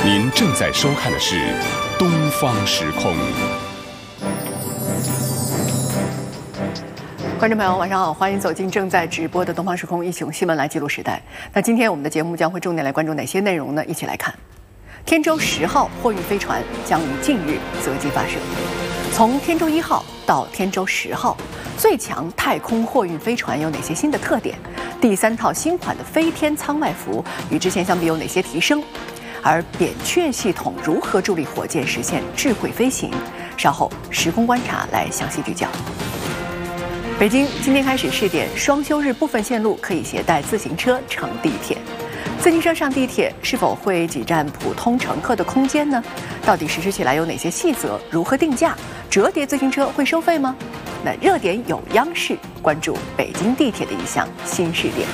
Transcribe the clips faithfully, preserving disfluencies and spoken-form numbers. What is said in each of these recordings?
您正在收看的是《东方时空》。 观众朋友，晚上好，欢迎走进正在直播的《东方时空》，一起用新闻来记录时代。那今天我们的节目将会重点来关注哪些内容呢？一起来看。天舟十号货运飞船将于近日择机发射。从天舟一号到天舟十号，最强太空货运飞船有哪些新的特点？第三套新款的飞天舱外服与之前相比有哪些提升？而扁鹊系统如何助力火箭实现智慧飞行？稍后时空观察来详细聚焦。北京今天开始试点双休日部分线路可以携带自行车乘地铁。自行车上地铁是否会挤占普通乘客的空间呢？到底实施起来有哪些细则？如何定价？折叠自行车会收费吗？那热点有央视关注北京地铁的一项新试点。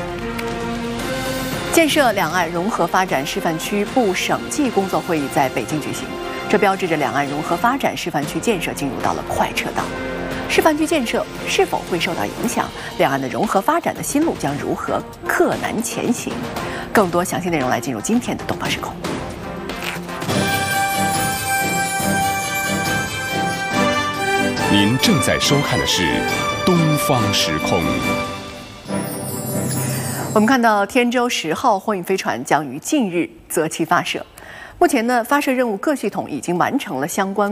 建设两岸融合发展示范区部省际工作会议在北京举行，这标志着两岸融合发展示范区建设进入到了快车道。示范区建设是否会受到影响？两岸的融合发展的新路将如何克难前行？更多详细内容来进入今天的东方时空。 您正在收看的是《东方时空》。 我们看到天舟十号货运飞船将于近日择期发射。目前呢，发射任务各系统已经完成了相关